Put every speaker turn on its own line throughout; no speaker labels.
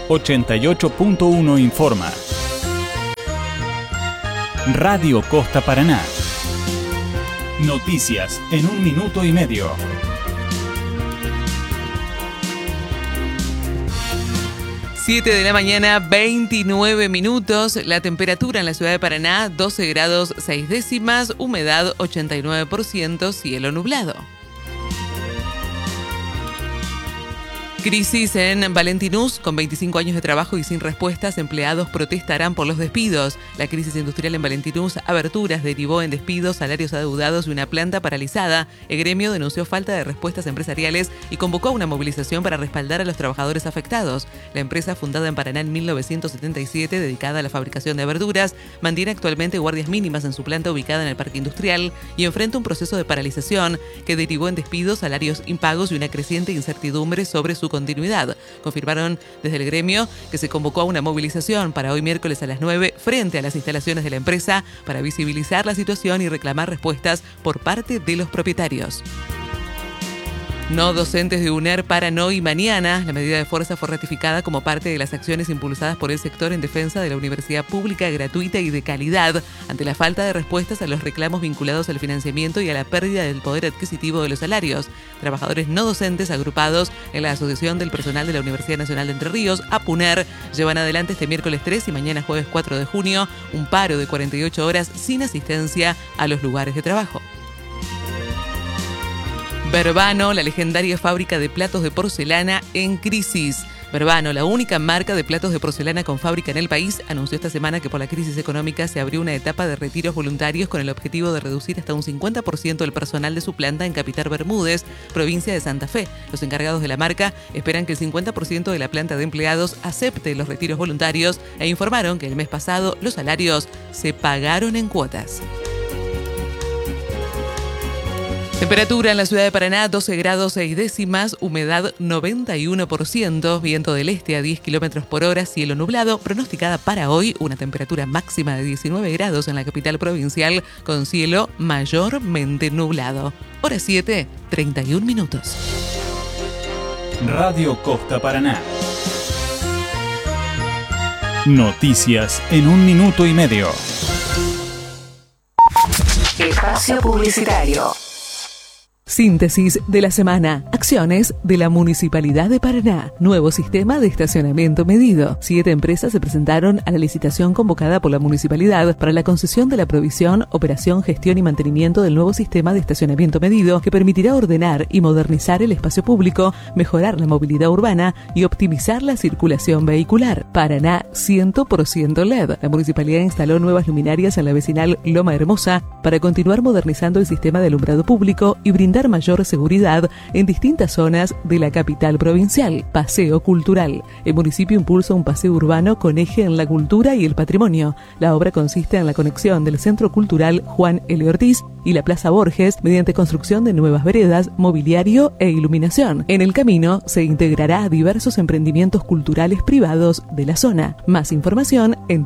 88.1 informa. Radio Costa Paraná. Noticias en 1 minuto y medio.
Siete de la mañana, 29 minutos. La temperatura en la ciudad de Paraná, 12 grados 6 décimas, humedad 89%, cielo nublado. Crisis en Valentinús. Con 25 años de trabajo y sin respuestas, empleados protestarán por los despidos. La crisis industrial en Valentinús, aberturas, derivó en despidos, salarios adeudados y una planta paralizada. El gremio denunció falta de respuestas empresariales y convocó a una movilización para respaldar a los trabajadores afectados. La empresa, fundada en Paraná en 1977, dedicada a la fabricación de verduras, mantiene actualmente guardias mínimas en su planta ubicada en el parque industrial y enfrenta un proceso de paralización que derivó en despidos, salarios impagos y una creciente incertidumbre sobre su continuidad. Confirmaron desde el gremio que se convocó a una movilización para hoy miércoles a las 9 frente a las instalaciones de la empresa para visibilizar la situación y reclamar respuestas por parte de los propietarios. No docentes de UNER paran hoy y mañana. La medida de fuerza fue ratificada como parte de las acciones impulsadas por el sector en defensa de la universidad pública, gratuita y de calidad, ante la falta de respuestas a los reclamos vinculados al financiamiento y a la pérdida del poder adquisitivo de los salarios. Trabajadores no docentes agrupados en la Asociación del Personal de la Universidad Nacional de Entre Ríos, APUNER, llevan adelante este miércoles 3 y mañana jueves 4 de junio un paro de 48 horas sin asistencia a los lugares de trabajo. Verbano, la legendaria fábrica de platos de porcelana en crisis. Verbano, la única marca de platos de porcelana con fábrica en el país, anunció esta semana que por la crisis económica se abrió una etapa de retiros voluntarios con el objetivo de reducir hasta un 50% el personal de su planta en Capital Bermúdez, provincia de Santa Fe. Los encargados de la marca esperan que el 50% de la planta de empleados acepte los retiros voluntarios e informaron que el mes pasado los salarios se pagaron en cuotas. Temperatura en la ciudad de Paraná, 12 grados 6 décimas, humedad 91%, viento del este a 10 kilómetros por hora, cielo nublado. Pronosticada para hoy una temperatura máxima de 19 grados en la capital provincial con cielo mayormente nublado. Hora 7, 31 minutos.
Radio Costa Paraná. Noticias en 1 minuto y medio.
Espacio publicitario.
Síntesis de la semana. Acciones de la Municipalidad de Paraná. Nuevo sistema de estacionamiento medido. 7 empresas se presentaron a la licitación convocada por la Municipalidad para la concesión de la provisión, operación, gestión y mantenimiento del nuevo sistema de estacionamiento medido que permitirá ordenar y modernizar el espacio público, mejorar la movilidad urbana y optimizar la circulación vehicular. Paraná 100% LED. La Municipalidad instaló nuevas luminarias en la vecinal Loma Hermosa para continuar modernizando el sistema de alumbrado público y brindar mayor seguridad en distintas zonas de la capital provincial. Paseo cultural. El municipio impulsa un paseo urbano con eje en la cultura y el patrimonio. La obra consiste en la conexión del Centro Cultural Juan L. Ortiz y la Plaza Borges mediante construcción de nuevas veredas, mobiliario e iluminación. En el camino se integrará a diversos emprendimientos culturales privados de la zona. Más información en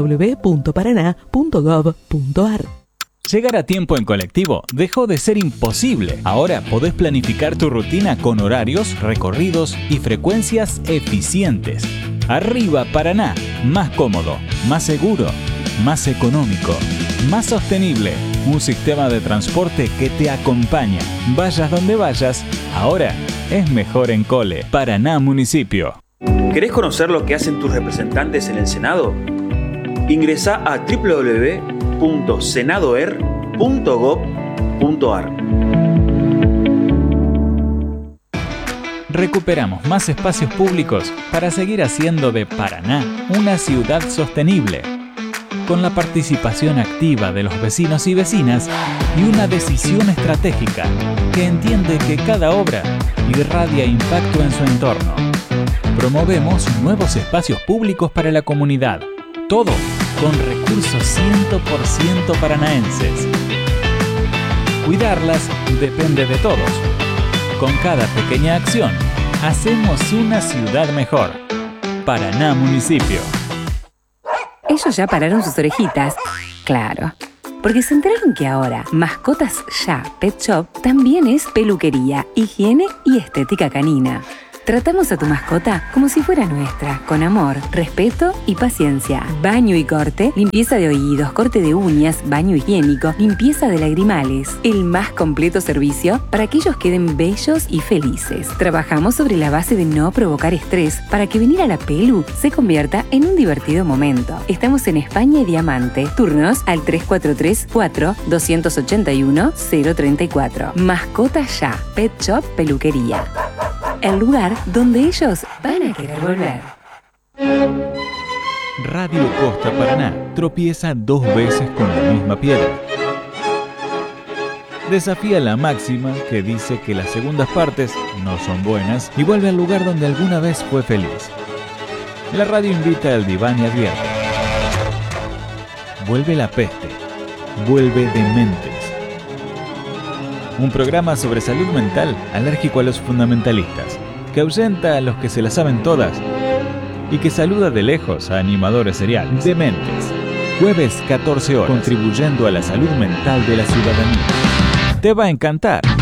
www.paraná.gov.ar.
Llegar a tiempo en colectivo dejó de ser imposible. Ahora podés planificar tu rutina con horarios, recorridos y frecuencias eficientes. Arriba Paraná, más cómodo, más seguro, más económico, más sostenible. Un sistema de transporte que te acompaña. Vayas donde vayas, ahora es mejor en Cole. Paraná Municipio.
¿Querés conocer lo que hacen tus representantes en el Senado? Ingresá a www.senadoer.gov.ar.
Recuperamos más espacios públicos para seguir haciendo de Paraná una ciudad sostenible, con la participación activa de los vecinos y vecinas y una decisión estratégica que entiende que cada obra irradia impacto en su entorno. Promovemos nuevos espacios públicos para la comunidad, todo con recursos 100% paranaenses. Cuidarlas depende de todos. Con cada pequeña acción, hacemos una ciudad mejor. Paraná Municipio.
Ellos ya pararon sus orejitas. Claro. Porque se enteraron que ahora Mascotas Ya Pet Shop también es peluquería, higiene y estética canina. Tratamos a tu mascota como si fuera nuestra, con amor, respeto y paciencia. Baño y corte, limpieza de oídos, corte de uñas, baño higiénico, limpieza de lagrimales. El más completo servicio para que ellos queden bellos y felices. Trabajamos sobre la base de no provocar estrés para que venir a la Pelu se convierta en un divertido momento. Estamos en España y Diamante. Turnos al 3434-281-034. Mascota Ya, Pet Shop Peluquería. El lugar donde ellos van a querer volver.
Radio Costa Paraná tropieza 2 veces con la misma piedra. Desafía la máxima que dice que las segundas partes no son buenas y vuelve al lugar donde alguna vez fue feliz. La radio invita al diván y advierte. Vuelve la peste, vuelve Dementes. Un programa sobre salud mental alérgico a los fundamentalistas, que ausenta a los que se la saben todas y que saluda de lejos a animadores seriales. Dementes, jueves 14 horas, contribuyendo a la salud mental de la ciudadanía. Te va a encantar.